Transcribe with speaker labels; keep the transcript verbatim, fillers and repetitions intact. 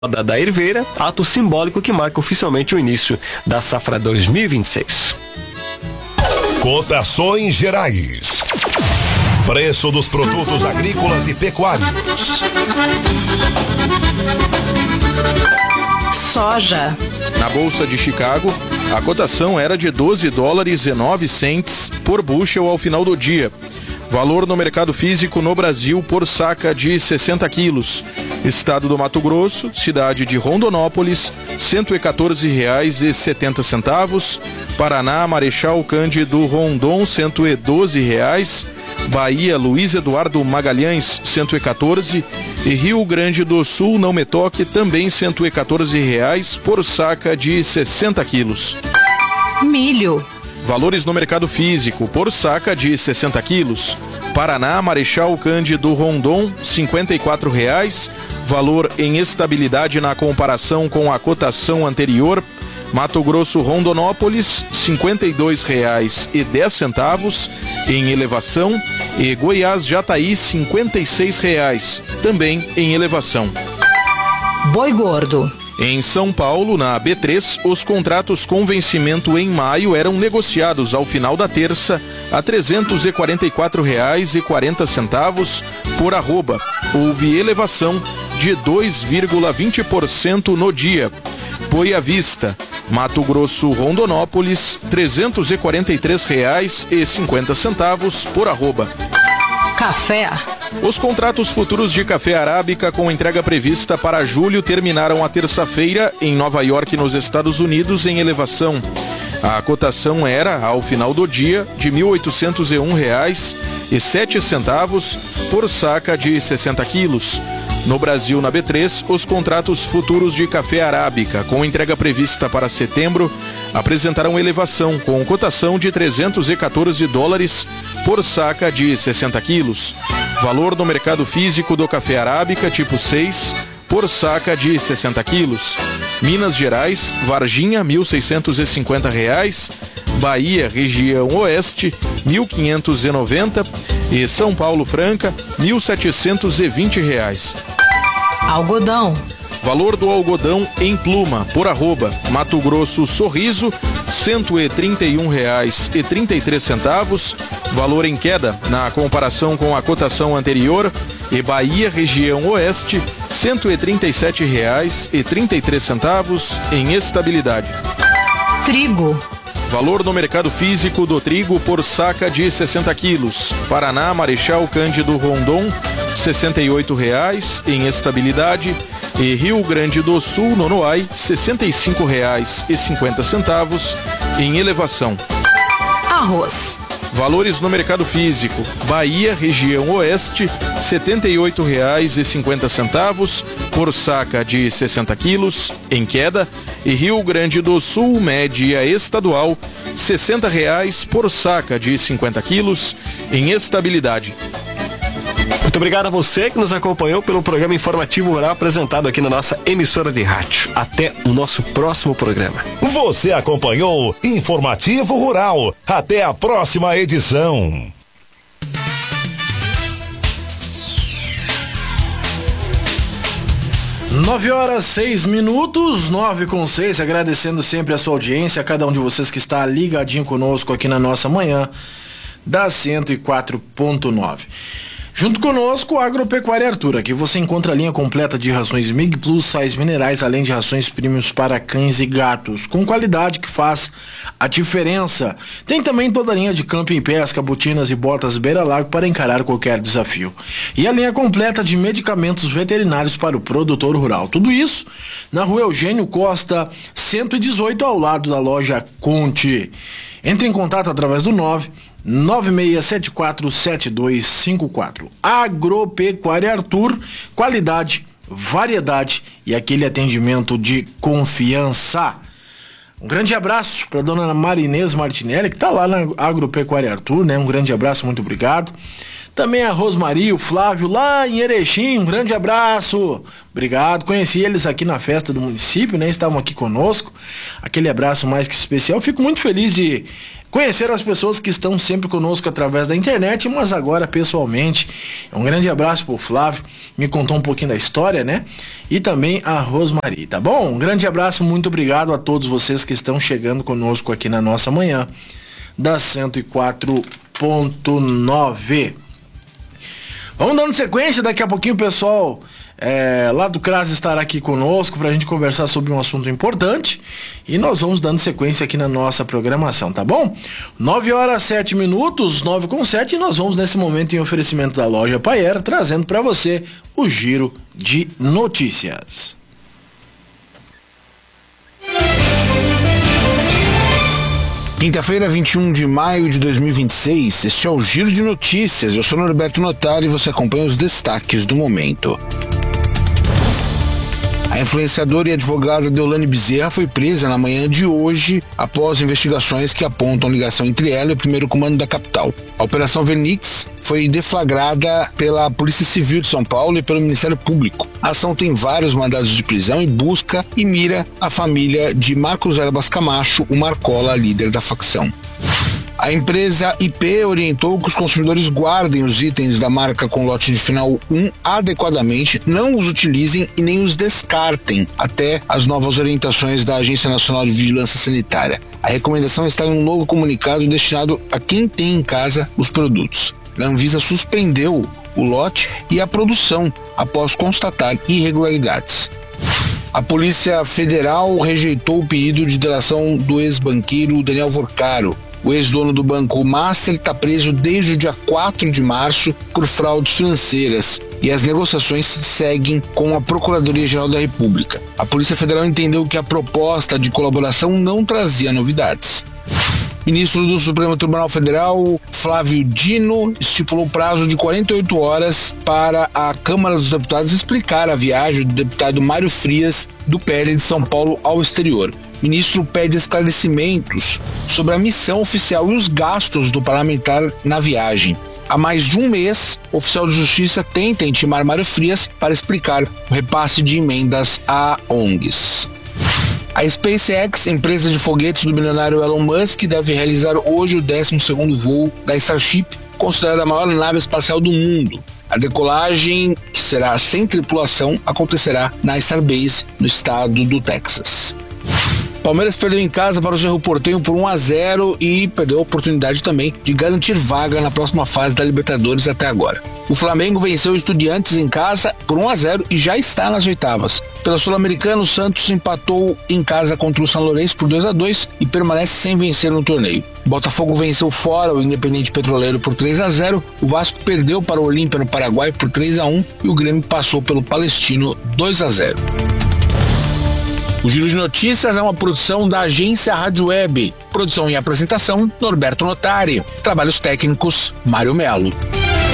Speaker 1: da Herveira, ato simbólico que marca oficialmente o início da safra dois mil e vinte e seis.
Speaker 2: Cotações gerais. Preço dos produtos agrícolas e pecuários.
Speaker 3: Soja.
Speaker 4: Na Bolsa de Chicago, a cotação era de doze dólares e nove centes por bushel ao final do dia. Valor no mercado físico no Brasil por saca de sessenta quilos. Estado do Mato Grosso, cidade de Rondonópolis, cento e quatorze reais e setenta centavos. Paraná, Marechal Cândido Rondon, cento e doze reais. Bahia, Luiz Eduardo Magalhães, cento e quatorze. E Rio Grande do Sul, Não Me Toque, também cento e quatorze reais por saca de sessenta quilos.
Speaker 3: Milho.
Speaker 4: Valores no mercado físico por saca de sessenta quilos. Paraná, Marechal Cândido Rondon, cinquenta e quatro reais. Valor em estabilidade na comparação com a cotação anterior. Mato Grosso, Rondonópolis, cinquenta e dois reais e dez centavos em elevação. E Goiás, Jataí, cinquenta e seis reais, também em elevação.
Speaker 3: Boi gordo.
Speaker 4: Em São Paulo, na B três, os contratos com vencimento em maio eram negociados ao final da terça a trezentos e quarenta e quatro reais e quarenta centavos por arroba. Houve elevação de dois vírgula vinte por cento no dia. Boi à vista, Mato Grosso, Rondonópolis, trezentos e quarenta e três reais e cinquenta centavos por arroba.
Speaker 3: Café.
Speaker 4: Os contratos futuros de café arábica com entrega prevista para julho terminaram a terça-feira em Nova York, nos Estados Unidos, em elevação. A cotação era, ao final do dia, de mil oitocentos e um reais e sete centavos por saca de sessenta quilos. No Brasil, na B três, os contratos futuros de café arábica com entrega prevista para setembro apresentaram elevação com cotação de trezentos e quatorze dólares por saca de sessenta quilos. Valor no mercado físico do café arábica tipo seis por saca de sessenta quilos. Minas Gerais, Varginha, mil seiscentos e cinquenta reais. Bahia, região oeste, mil quinhentos e noventa. E São Paulo Franca, mil setecentos e vinte reais.
Speaker 3: Algodão.
Speaker 4: Valor do algodão em pluma por arroba. Mato Grosso, Sorriso, cento e trinta e um reais e trinta e três centavos. Valor em queda na comparação com a cotação anterior. E Bahia, região oeste, cento e trinta e sete reais e trinta e três centavos em estabilidade.
Speaker 3: Trigo.
Speaker 4: Valor no mercado físico do trigo por saca de sessenta quilos. Paraná, Marechal Cândido Rondon, sessenta e oito reais em estabilidade. E Rio Grande do Sul, Nonoai, sessenta e cinco reais e cinquenta centavos em elevação.
Speaker 3: Arroz.
Speaker 4: Valores no mercado físico. Bahia, região oeste, setenta e oito reais e cinquenta centavos por saca de sessenta quilos, em queda. E Rio Grande do Sul, média estadual, sessenta reais por saca de cinquenta quilos, em estabilidade.
Speaker 1: Muito obrigado a você que nos acompanhou pelo programa informativo rural apresentado aqui na nossa emissora de rádio. Até o nosso próximo programa.
Speaker 2: Você acompanhou Informativo Rural. Até a próxima edição.
Speaker 5: Nove horas, seis minutos, nove com seis, agradecendo sempre a sua audiência, a cada um de vocês que está ligadinho conosco aqui na nossa manhã da cento e quatro ponto nove. Junto conosco, Agropecuária Arthur. Aqui você encontra a linha completa de rações Mig Plus, sais minerais, além de rações premiums para cães e gatos, com qualidade que faz a diferença. Tem também toda a linha de camping e pesca, botinas e botas beira-lago para encarar qualquer desafio. E a linha completa de medicamentos veterinários para o produtor rural. Tudo isso na rua Eugênio Costa, cento e dezoito, ao lado da loja Conte. Entre em contato através do nove nove seis sete quatro sete dois cinco quatro. Agropecuária Arthur, qualidade, variedade e aquele atendimento de confiança. Um grande abraço para dona Marinês Martinelli, que está lá na Agropecuária Arthur, né? Um grande abraço, muito obrigado. Também a Rosmaria, o Flávio lá em Erechim, um grande abraço. Obrigado, conheci eles aqui na festa do município, né? Estavam aqui conosco. Aquele abraço mais que especial. Fico muito feliz de conhecer as pessoas que estão sempre conosco através da internet, mas agora pessoalmente. Um grande abraço pro Flávio, me contou um pouquinho da história, né? E também a Rosmarie, tá bom? Um grande abraço, muito obrigado a todos vocês que estão chegando conosco aqui na nossa manhã da cento e quatro ponto nove. Vamos dando sequência, daqui a pouquinho o pessoal é, lá do C R A S estará aqui conosco pra gente conversar sobre um assunto importante e nós vamos dando sequência aqui na nossa programação, tá bom? nove horas sete minutos, nove com sete, e nós vamos nesse momento em oferecimento da loja Paier, trazendo pra você o giro de notícias.
Speaker 6: Quinta-feira, vinte e um de maio de dois mil e vinte e seis, este é o Giro de Notícias. Eu sou Norberto Notari e você acompanha os destaques do momento. A influenciadora e advogada Deolane Bezerra foi presa na manhã de hoje após investigações que apontam ligação entre ela e o primeiro comando da capital. A Operação Vernix foi deflagrada pela Polícia Civil de São Paulo e pelo Ministério Público. A ação tem vários mandados de prisão e busca e mira a família de Marcos Erbas Camacho, o Marcola, líder da facção. A empresa I P orientou que os consumidores guardem os itens da marca com lote de final um adequadamente, não os utilizem e nem os descartem até as novas orientações da Agência Nacional de Vigilância Sanitária. A recomendação está em um novo comunicado destinado a quem tem em casa os produtos. A Anvisa suspendeu o lote e a produção após constatar irregularidades. A Polícia Federal rejeitou o pedido de delação do ex-banqueiro Daniel Vorcaro. O ex-dono do Banco Master está preso desde o dia quatro de março por fraudes financeiras e as negociações seguem com a Procuradoria-Geral da República. A Polícia Federal entendeu que a proposta de colaboração não trazia novidades. Ministro do Supremo Tribunal Federal, Flávio Dino, estipulou prazo de quarenta e oito horas para a Câmara dos Deputados explicar a viagem do deputado Mário Frias do P L de São Paulo ao exterior. O ministro pede esclarecimentos sobre a missão oficial e os gastos do parlamentar na viagem. Há mais de um mês, o oficial de justiça tenta intimar Mário Frias para explicar o repasse de emendas a O N Gs. A SpaceX, empresa de foguetes do bilionário Elon Musk, deve realizar hoje o décimo segundo voo da Starship, considerada a maior nave espacial do mundo. A decolagem, que será sem tripulação, acontecerá na Starbase, no estado do Texas. Palmeiras perdeu em casa para o Cerro Porteño por um a zero e perdeu a oportunidade também de garantir vaga na próxima fase da Libertadores até agora. O Flamengo venceu o Estudiantes em casa por um a zero e já está nas oitavas. Pela Sul-Americana, o Santos empatou em casa contra o São Lourenço por dois a dois e permanece sem vencer no torneio. O Botafogo venceu fora o Independente Petroleiro por três a zero, o Vasco perdeu para o Olímpia no Paraguai por três a um e o Grêmio passou pelo Palestino dois a zero. O Giro de Notícias é uma produção da agência Rádio Web. Produção e apresentação, Norberto Notari. Trabalhos técnicos, Mário Melo.